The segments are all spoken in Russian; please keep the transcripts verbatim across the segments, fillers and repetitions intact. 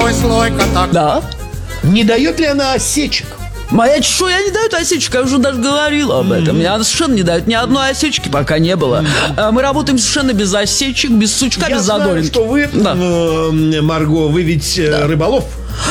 Слой, слойка так. Да. Не дает ли она осечек? Моя чешуя не дает осечек, я уже даже говорила об этом. Она совершенно не дает, ни одной осечки пока не было. А Мы работаем совершенно без осечек, без сучка, Я без знаю, задоринки. что вы, Да. э, Марго, вы ведь э, рыболов.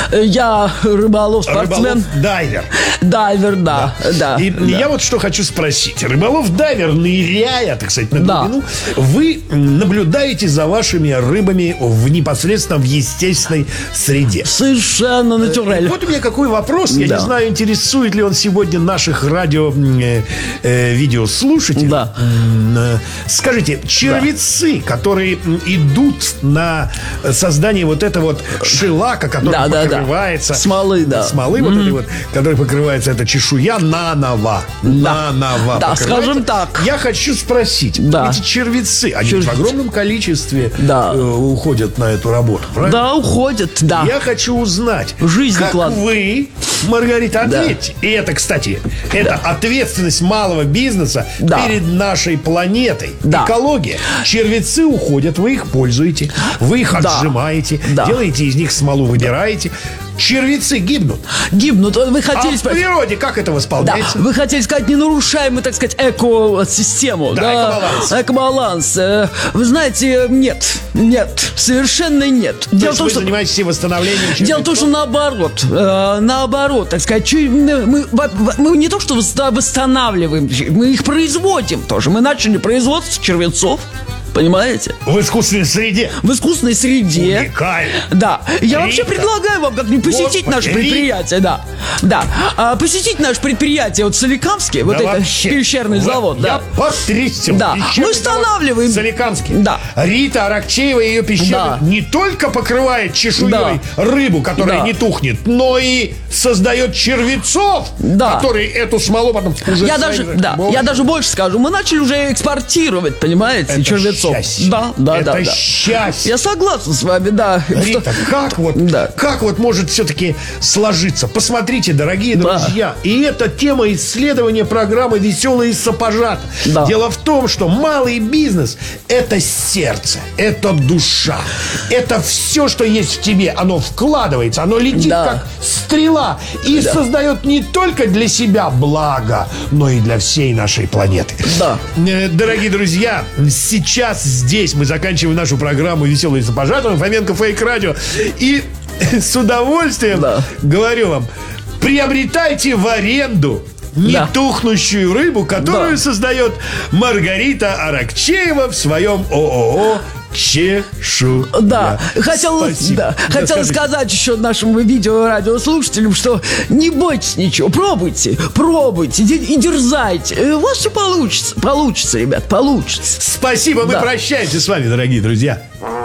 Я рыболов, спортсмен. Рыболов-дайвер. Дайвер, да, да. И да. я вот что хочу спросить. Рыболов-дайвер, ныряя, так сказать, на Да. глубину, вы наблюдаете за вашими рыбами в непосредственно в естественной среде. Совершенно натурально. Вот у меня какой вопрос. Я Да. не знаю, интересует ли он сегодня наших радио э, э, видеослушателей. Да. М, э, Скажите, червецы, которые м, идут на создание вот этого вот шелака, который Да, да, да. покрывается Смолы, да. смолы вот этой вот, которой покрывается эта чешуя наново. Да. Наново Да, покрывается. скажем так. Я хочу спросить, Да. эти червецы, они Червецы. в огромном количестве Да. э, уходят на эту работу, правильно? Да, уходит, да. Я хочу узнать, Жизнь как вкладывать. вы, Маргарита, Да. ответьте. И это, кстати, это ответственность малого бизнеса Да. перед нашей планетой. Да. Экология. Червецы уходят, вы их пользуете, вы их Да. отжимаете, Да. делаете из них смолу, выбираете. Червецы гибнут. Гибнут. Вы А хотели в спросить... природе как это Да, восполняется? вы хотели сказать, не нарушаем мы, так сказать, экосистему. Да, экобаланс. Экобаланс. Э, Вы знаете, нет, нет, совершенно нет. То Дело в есть том, вы что... занимаетесь восстановлением Дело в том, червецов? что наоборот, э, наоборот, так сказать, чё- мы, мы, мы не то что восста- восстанавливаем, мы их производим тоже. Мы начали производство червецов, понимаете? В искусственной среде. В искусственной среде. Уникально. Да. Я вообще Рита. предлагаю вам как-нибудь посетить Господи, наше Рита. предприятие, да. Да. А, посетить наше предприятие вот в Соликамске, вот Да это вообще. пещерный Вот завод, я да. потрясен. Да. Пещерный Мы устанавливаем- завод Соликамский. Да. Рита Аракчеева и ее пещера Да. не только покрывает чешуей Да. рыбу, которая Да. не тухнет, но и создает червецов, Да. которые эту смолу потом уже Я даже, своими- да, Боже. я даже больше скажу. Мы начали уже экспортировать, понимаете, Это червецов. счастье. Да, да, Это да, да. счастье. Я согласен с вами, да. Рита, Что- как вот, Да. как вот может все-таки сложиться? Посмотрите, дорогие Да. друзья, и это тема исследования программы «Веселые сапожата». Да. Дело в том, что малый бизнес – это сердце, это душа, это все, что есть в тебе, оно вкладывается, оно летит Да. как стрела и создает не только для себя благо, но и для всей нашей планеты. Да. Э, Дорогие друзья, сейчас здесь мы заканчиваем нашу программу «Веселые сапожата» на Фоменко Фейк Радио. И с удовольствием Да. говорю вам, приобретайте в аренду Да. нетухнущую рыбу, которую Да. создает Маргарита Аракчеева в своем ООО «Чешуя». Да, хотел, Спасибо. да, Да, хотел скажите. сказать еще нашим видео-радиослушателям, что не бойтесь ничего, пробуйте, пробуйте де- и дерзайте. Э, У вас все получится, получится, ребят, получится. Спасибо, мы Да. прощаемся с вами, дорогие друзья.